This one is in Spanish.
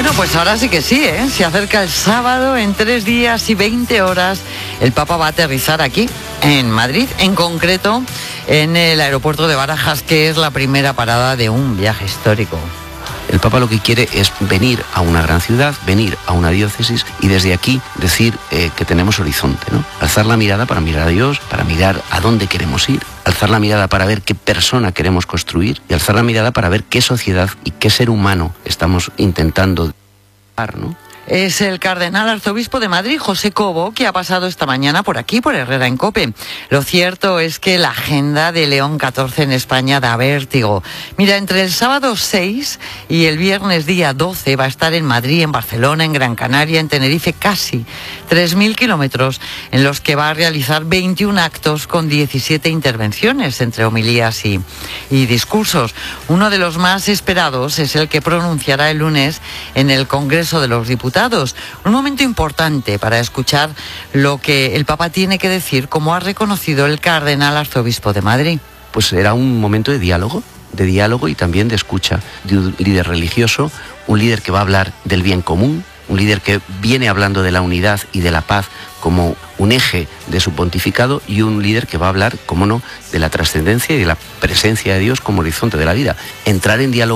Bueno, pues ahora sí que sí, ¿eh? Se acerca el sábado, en 3 días y 20 horas, el Papa va a aterrizar aquí, en Madrid, en concreto en el aeropuerto de Barajas, que es la primera parada de un viaje histórico. El Papa lo que quiere es venir a una gran ciudad, venir a una diócesis y desde aquí decir que tenemos horizonte, ¿no? Alzar la mirada para mirar a Dios, para mirar a dónde queremos ir, alzar la mirada para ver qué persona queremos construir y alzar la mirada para ver qué sociedad y qué ser humano estamos intentando dar, ¿no? Es el cardenal arzobispo de Madrid, José Cobo, que ha pasado esta mañana por aquí, por Herrera en COPE. Lo cierto es que la agenda de León XIV en España da vértigo. Mira, entre el sábado 6 y el viernes día 12 va a estar en Madrid, en Barcelona, en Gran Canaria, en Tenerife, casi 3.000 kilómetros, en los que va a realizar 21 actos con 17 intervenciones, entre homilías y discursos. Uno de los más esperados es el que pronunciará el lunes en el Congreso de los Diputados. Un momento importante para escuchar lo que el Papa tiene que decir, como ha reconocido el cardenal arzobispo de Madrid. Pues será un momento de diálogo y también de escucha de un líder religioso, un líder que va a hablar del bien común, un líder que viene hablando de la unidad y de la paz como un eje de su pontificado y un líder que va a hablar, cómo no, de la trascendencia y de la presencia de Dios como horizonte de la vida. Entrar en diálogo